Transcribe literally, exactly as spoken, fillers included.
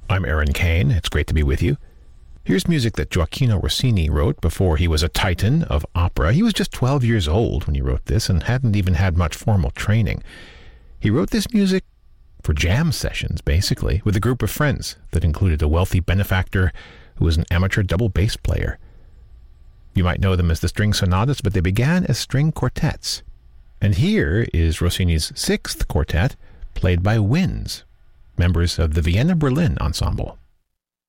I'm Aaron Kane. It's great to be with you. Here's music that Gioacchino Rossini wrote before he was a titan of opera. He was just twelve years old when he wrote this and hadn't even had much formal training. He wrote this music for jam sessions, basically, with a group of friends that included a wealthy benefactor who was an amateur double bass player. You might know them as the string sonatas, but they began as string quartets. And here is Rossini's sixth quartet, played by winds, members of the Vienna Berlin Ensemble.